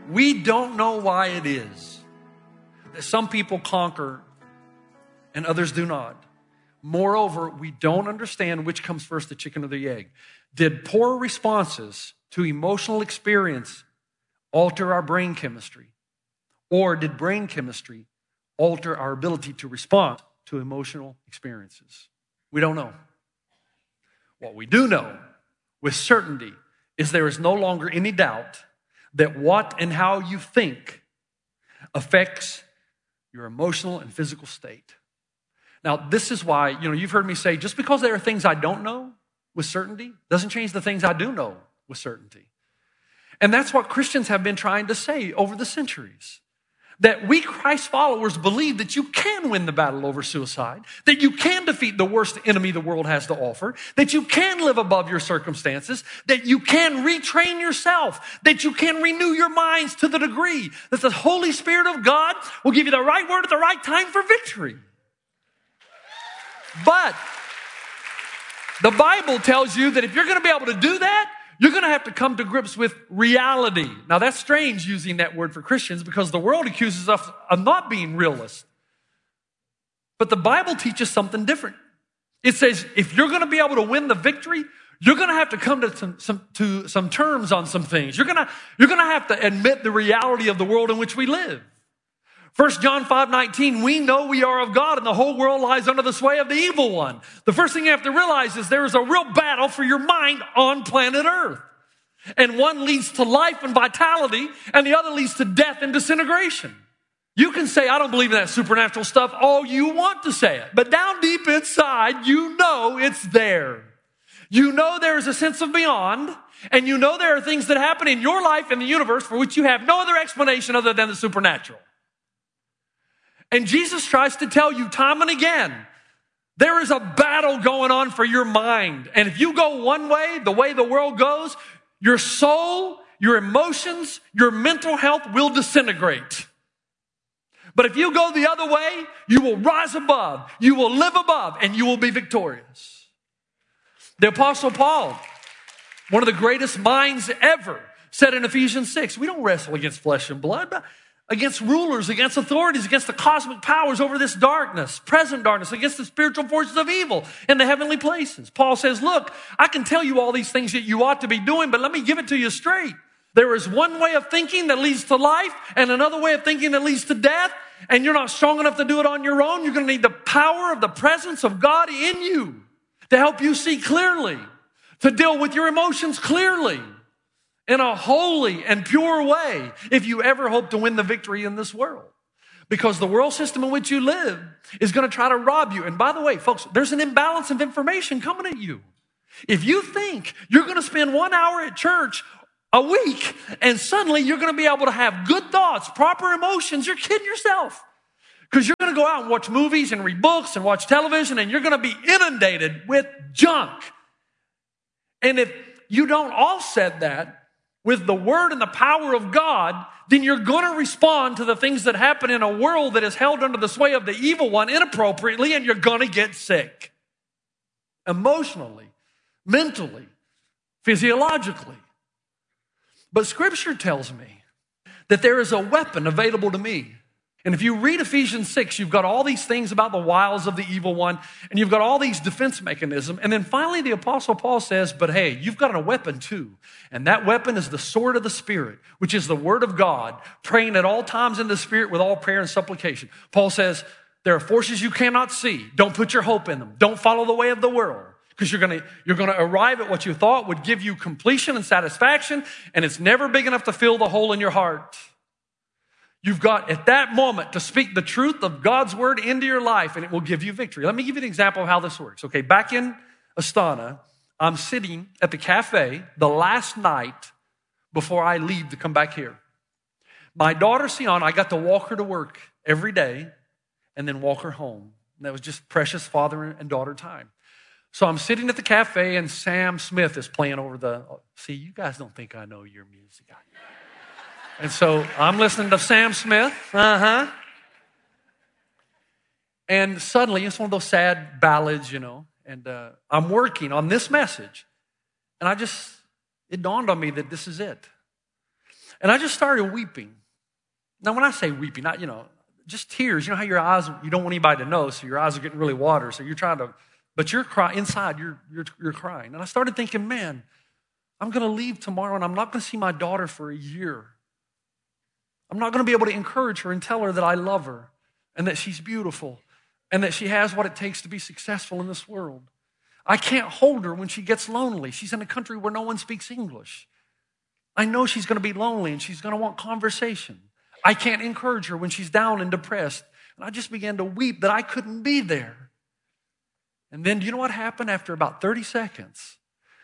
We don't know why it is that some people conquer and others do not. Moreover, we don't understand which comes first, the chicken or the egg. Did poor responses to emotional experience alter our brain chemistry? Or did brain chemistry alter our ability to respond to emotional experiences? We don't know. What we do know with certainty is there is no longer any doubt that what and how you think affects your emotional and physical state. Now, this is why, you've heard me say, just because there are things I don't know with certainty doesn't change the things I do know with certainty. And that's what Christians have been trying to say over the centuries. That we Christ followers believe that you can win the battle over suicide, that you can defeat the worst enemy the world has to offer, that you can live above your circumstances, that you can retrain yourself, that you can renew your minds to the degree that the Holy Spirit of God will give you the right word at the right time for victory. But the Bible tells you that if you're going to be able to do that, you're going to have to come to grips with reality. Now, that's strange using that word for Christians because the world accuses us of not being realists. But the Bible teaches something different. It says if you're going to be able to win the victory, you're going to have to come to some terms on some things. You're going to have to admit the reality of the world in which we live. 1 John 5:19, we know we are of God and the whole world lies under the sway of the evil one. The first thing you have to realize is there is a real battle for your mind on planet Earth. And one leads to life and vitality and the other leads to death and disintegration. You can say, I don't believe in that supernatural stuff all you want to say it. But down deep inside, you know it's there. You know there is a sense of beyond and you know there are things that happen in your life and the universe for which you have no other explanation other than the supernatural. And Jesus tries to tell you time and again, there is a battle going on for your mind. And if you go one way, the way the world goes, your soul, your emotions, your mental health will disintegrate. But if you go the other way, you will rise above, you will live above, and you will be victorious. The Apostle Paul, one of the greatest minds ever, said in Ephesians 6, we don't wrestle against flesh and blood, but against rulers, against authorities, against the cosmic powers over this darkness, present darkness, against the spiritual forces of evil in the heavenly places. Paul says, look, I can tell you all these things that you ought to be doing, but let me give it to you straight. There is one way of thinking that leads to life and another way of thinking that leads to death, and you're not strong enough to do it on your own. You're going to need the power of the presence of God in you to help you see clearly, to deal with your emotions clearly, in a holy and pure way if you ever hope to win the victory in this world. Because the world system in which you live is going to try to rob you. And by the way, folks, there's an imbalance of information coming at you. If you think you're going to spend 1 hour at church a week and suddenly you're going to be able to have good thoughts, proper emotions, you're kidding yourself. Because you're going to go out and watch movies and read books and watch television and you're going to be inundated with junk. And if you don't offset that with the word and the power of God, then you're going to respond to the things that happen in a world that is held under the sway of the evil one inappropriately, and you're going to get sick. Emotionally, mentally, physiologically. But Scripture tells me that there is a weapon available to me. And if you read Ephesians 6, you've got all these things about the wiles of the evil one, and you've got all these defense mechanisms. And then finally the Apostle Paul says, but hey, you've got a weapon too. And that weapon is the sword of the Spirit, which is the word of God, praying at all times in the Spirit with all prayer and supplication. Paul says, there are forces you cannot see. Don't put your hope in them. Don't follow the way of the world. Because you're going to arrive at what you thought would give you completion and satisfaction, and it's never big enough to fill the hole in your heart. You've got at that moment to speak the truth of God's word into your life and it will give you victory. Let me give you an example of how this works. Okay, back in Astana, I'm sitting at the cafe the last night before I leave to come back here. My daughter, Sian, I got to walk her to work every day and then walk her home. And that was just precious father and daughter time. So I'm sitting at the cafe and Sam Smith is playing over see, you guys don't think I know your music. And so I'm listening to Sam Smith. And suddenly, it's one of those sad ballads, and I'm working on this message. And it dawned on me that this is it. And I just started weeping. Now, when I say weeping, not, just tears. You know how your eyes, you don't want anybody to know, so your eyes are getting really watery. So you're trying to, but you're crying inside, you're crying. And I started thinking, man, I'm going to leave tomorrow and I'm not going to see my daughter for a year. I'm not going to be able to encourage her and tell her that I love her and that she's beautiful and that she has what it takes to be successful in this world. I can't hold her when she gets lonely. She's in a country where no one speaks English. I know she's going to be lonely and she's going to want conversation. I can't encourage her when she's down and depressed. And I just began to weep that I couldn't be there. And then do you know what happened after about 30 seconds?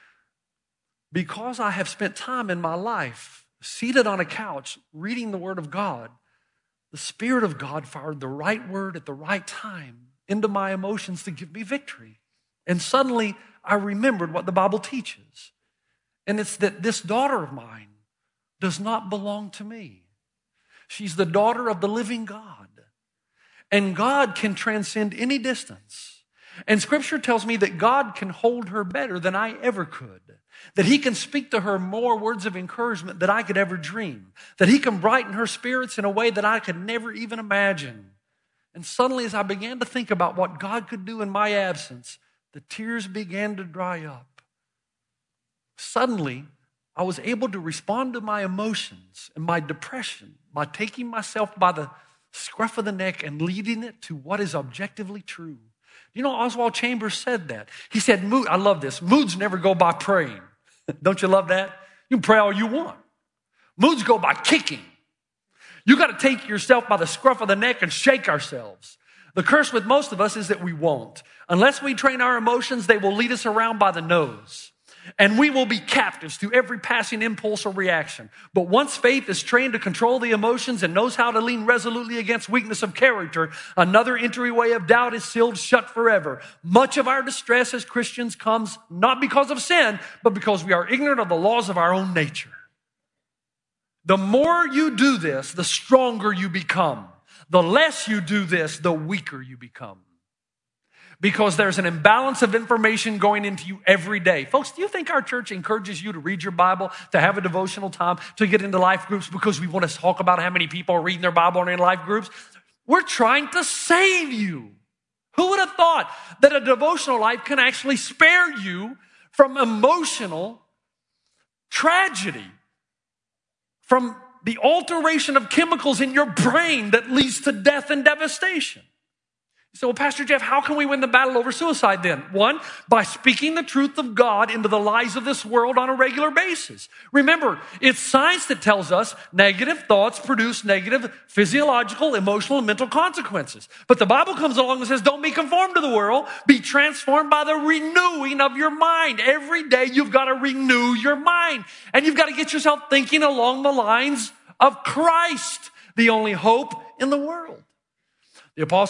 Because I have spent time in my life seated on a couch reading the Word of God, the Spirit of God fired the right word at the right time into my emotions to give me victory. And suddenly I remembered what the Bible teaches. And it's that this daughter of mine does not belong to me. She's the daughter of the living God. And God can transcend any distance. And Scripture tells me that God can hold her better than I ever could. That He can speak to her more words of encouragement than I could ever dream. That He can brighten her spirits in a way that I could never even imagine. And suddenly, as I began to think about what God could do in my absence, the tears began to dry up. Suddenly, I was able to respond to my emotions and my depression by taking myself by the scruff of the neck and leading it to what is objectively true. You know, Oswald Chambers said that. He said, I love this, moods never go by praying. Don't you love that? You can pray all you want. Moods go by kicking. You got to take yourself by the scruff of the neck and shake ourselves. The curse with most of us is that we won't. Unless we train our emotions, they will lead us around by the nose. And we will be captives to every passing impulse or reaction. But once faith is trained to control the emotions and knows how to lean resolutely against weakness of character, another entryway of doubt is sealed shut forever. Much of our distress as Christians comes not because of sin, but because we are ignorant of the laws of our own nature. The more you do this, the stronger you become. The less you do this, the weaker you become. Because there's an imbalance of information going into you every day. Folks, do you think our church encourages you to read your Bible, to have a devotional time, to get into life groups because we want to talk about how many people are reading their Bible and in life groups? We're trying to save you. Who would have thought that a devotional life can actually spare you from emotional tragedy, from the alteration of chemicals in your brain that leads to death and devastation? So, well, Pastor Jeff, how can we win the battle over suicide then? One, by speaking the truth of God into the lives of this world on a regular basis. Remember, it's science that tells us negative thoughts produce negative physiological, emotional, and mental consequences. But the Bible comes along and says, don't be conformed to the world, be transformed by the renewing of your mind. Every day you've got to renew your mind. And you've got to get yourself thinking along the lines of Christ, the only hope in the world. The Apostle